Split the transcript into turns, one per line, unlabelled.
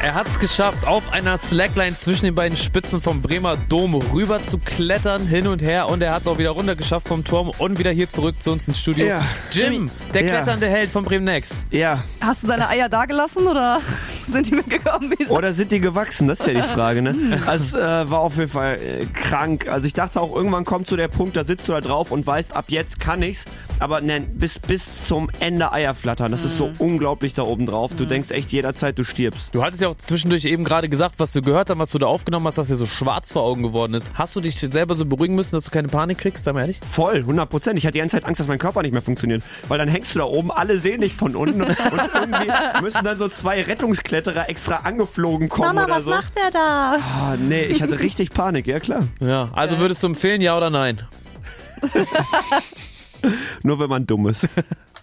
Er hat es geschafft, auf einer Slackline zwischen den beiden Spitzen vom Bremer Dom rüber zu klettern, hin und her. Und er hat es auch wieder runter geschafft vom Turm und wieder hier zurück zu uns ins Studio.
Ja.
Jim, der kletternde Held von Bremen Next.
Ja.
Hast du deine Eier da gelassen oder sind die mitgekommen wieder?
Oder sind die gewachsen? Das ist ja die Frage, ne? Also es war auf jeden Fall krank. Also ich dachte auch, irgendwann kommt so der Punkt, da sitzt du da drauf und weißt, ab jetzt kann ich's. Aber bis zum Ende Eier flattern. Das ist so unglaublich da oben drauf. Du denkst echt jederzeit, du stirbst.
Du hattest ja auch zwischendurch eben gerade gesagt, was wir gehört haben, was du da aufgenommen hast, dass dir so schwarz vor Augen geworden ist. Hast du dich selber so beruhigen müssen, dass du keine Panik kriegst? Sei mal ehrlich.
Voll, 100%. Ich hatte die ganze Zeit Angst, dass mein Körper nicht mehr funktioniert. Weil dann hängst du da oben, alle sehen dich von unten und irgendwie müssen dann so 2 Rettungskletterer extra angeflogen kommen.
Mama,
oder
was
so.
macht der da?
Ah, nee, ich hatte richtig Panik, ja klar.
Ja, also würdest du empfehlen, ja oder nein?
Nur wenn man dumm ist.